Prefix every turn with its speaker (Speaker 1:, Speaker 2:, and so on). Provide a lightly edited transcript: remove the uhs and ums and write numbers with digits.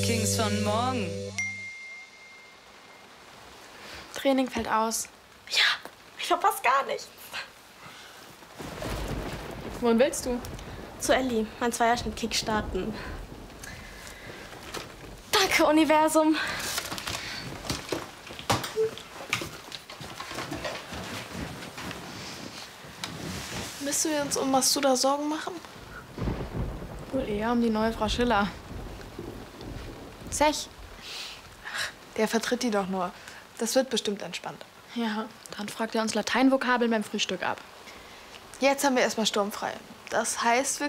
Speaker 1: Kings von morgen.
Speaker 2: Training fällt aus.
Speaker 3: Ja, ich verpasse gar nichts.
Speaker 2: Wohin willst du?
Speaker 3: Zu Ellie, mein Zweierschnitt-Kick starten. Danke, Universum.
Speaker 2: Müssen wir uns um Masuda Sorgen machen? Wohl eher um die neue Frau Schiller. Sech. Der vertritt die doch nur. Das wird bestimmt entspannt. Ja, dann fragt er uns Lateinvokabeln beim Frühstück ab. Jetzt haben wir erstmal sturmfrei. Das heißt, wir